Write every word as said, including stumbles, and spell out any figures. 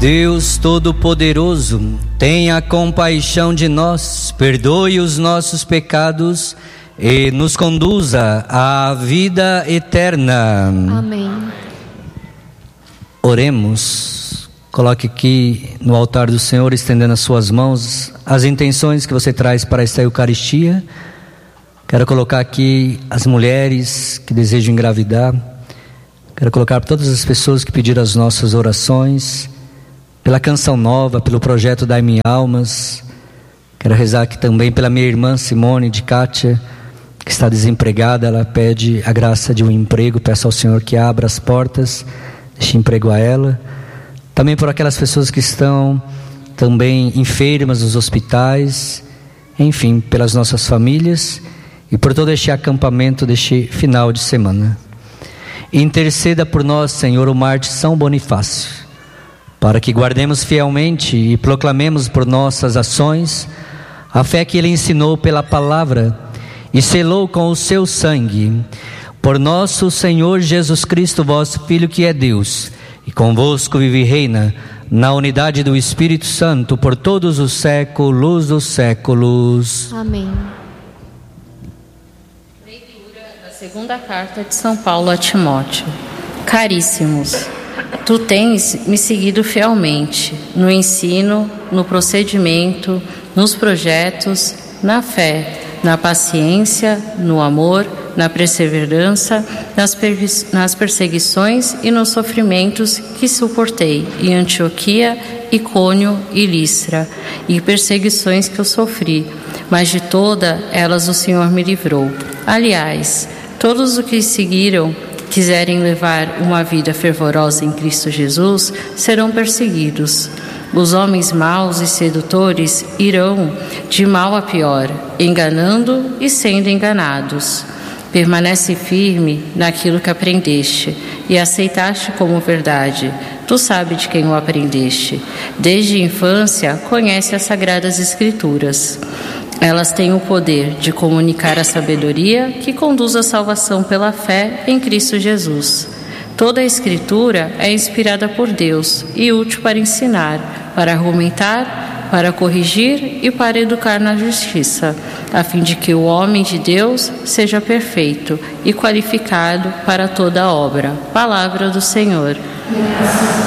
Deus Todo-Poderoso, tenha compaixão de nós, perdoe os nossos pecados e nos conduza à vida eterna. Amém. Oremos. Coloque aqui no altar do Senhor, estendendo as suas mãos, as intenções que você traz para esta Eucaristia. Quero colocar aqui as mulheres que desejam engravidar. Quero colocar todas as pessoas que pediram as nossas orações, pela Canção Nova, pelo projeto Dai-me Almas. Quero rezar aqui também pela minha irmã Simone de Cátia, que está desempregada. Ela pede a graça de um emprego. Peço ao Senhor que abra as portas, deixe emprego a ela. Também por aquelas pessoas que estão também enfermas nos hospitais. Enfim, pelas nossas famílias e por todo este acampamento deste final de semana. Interceda por nós, Senhor, o mártir São Bonifácio, para que guardemos fielmente e proclamemos por nossas ações a fé que ele ensinou pela palavra e selou com o seu sangue. Por nosso Senhor Jesus Cristo, vosso Filho, que é Deus, e convosco vive e reina na unidade do Espírito Santo por todos os séculos dos séculos. Amém. Leitura da segunda carta de São Paulo a Timóteo. Caríssimos, tu tens me seguido fielmente no ensino, no procedimento, nos projetos, na fé, na paciência, no amor, na perseverança, nas, nas perseguições e nos sofrimentos que suportei em Antioquia, Icônio e Listra, e perseguições que eu sofri, mas de todas elas o Senhor me livrou. Aliás, todos os que seguiram, quiserem levar uma vida fervorosa em Cristo Jesus, serão perseguidos. Os homens maus e sedutores irão de mal a pior, enganando e sendo enganados. Permanece firme naquilo que aprendeste e aceitaste como verdade. Tu sabes de quem o aprendeste. Desde a infância conhece as Sagradas Escrituras. Elas têm o poder de comunicar a sabedoria que conduz à salvação pela fé em Cristo Jesus. Toda a Escritura é inspirada por Deus e útil para ensinar, para argumentar, para corrigir e para educar na justiça, a fim de que o homem de Deus seja perfeito e qualificado para toda a obra. Palavra do Senhor.